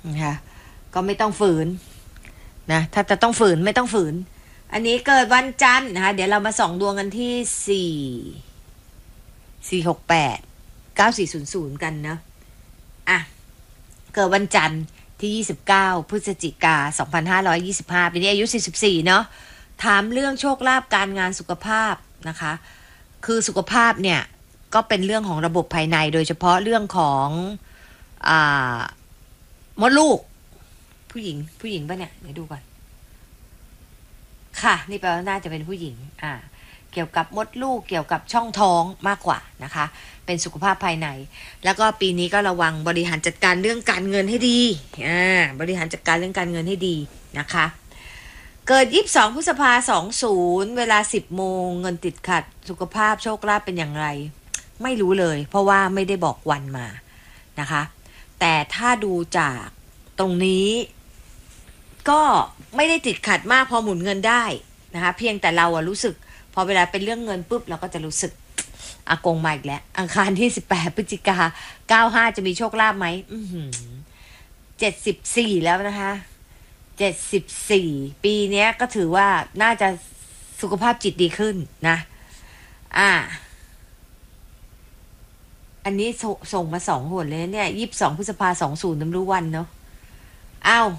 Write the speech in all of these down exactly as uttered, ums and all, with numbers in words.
นะคะก็ไม่ต้องฝืนนะถ้าจะต้องฝืนไม่ต้องฝืนอันนี้เกิดวันจันทร์นะคะเดี๋ยวเรามาส่องดวงกันที่สี่ สี่หกแปด เก้าสี่ศูนย์ศูนย์กันนะอ่ะเกิดวันจันทร์ที่ยี่สิบเก้าพฤศจิกาสองพันห้าร้อยยี่สิบห้าปีนี้อายุสี่สิบสี่เนาะถามเรื่องโชคลาภการงานสุขภาพนะคะคือสุขภาพเนี่ยก็เป็นเรื่องของระบบภายในโดยเฉพาะเรื่องของอ่ามดลูกผู้หญิงผู้หญิงป่ะเนี่ยเดี๋ยวดูก่อนค่ะนี่แปลว่าน่าจะเป็นผู้หญิงอ่าเกี่ยวกับมดลูกเกี่ยวกับช่องท้องมากกว่านะคะเป็นสุขภาพภายในแล้วก็ปีนี้ก็ระวังบริหารจัดการเรื่องการเงินให้ดีอ่าบริหารจัดการเรื่องการเงินให้ดีนะคะเกิดยี่สิบสองพฤษภาสองสิบเวลาสิบโมงเงินติดขัดสุขภาพโชคลาภเป็นอย่างไรไม่รู้เลยเพราะว่าไม่ได้บอกวันมานะคะแต่ถ้าดูจากตรงนี้ก็ไม่ได้ติดขัดมากพอหมุนเงินได้นะคะเพียงแต่เราอะรู้สึกพอเวลาเป็นเรื่องเงินปุ๊บเราก็จะรู้สึกอากงมาอีกแล้วอังคารที่สิบแปดพฤศจิกาเก้าห้าจะมีโชคลาภไหมอือหือเจ็ดสิบสี่แล้วนะคะเจ็ดสิบสี่ปีเนี้ยก็ถือว่าน่าจะสุขภาพจิตดีขึ้นนะอ่าอันนี้สส่งมาสองหนเลยเนี่ยยี่สิบสองพฤษภาสองศูนย์น้ำรู้วันเนาะอ้าว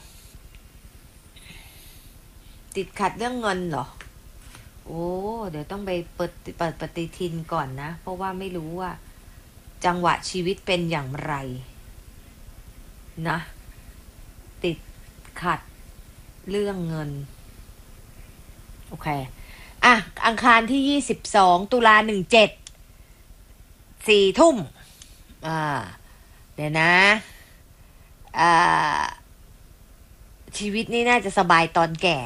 ติดขัดเรื่องเงินเหรอโอ้เดี๋ยวต้องไปเปิดเปิดปฏิทินก่อนนะเพราะว่าไม่รู้ว่าจังหวะชีวิตเป็นอย่างไรนะติดขัดเรื่องเงินโอเคอ่ะอังคารที่ยี่สิบสองตุลาหนึ่งเจ็ดสี่ทุ่มอ่าเดี๋ยวนะอ่าชีวิตนี่น่าจะสบายตอนแก่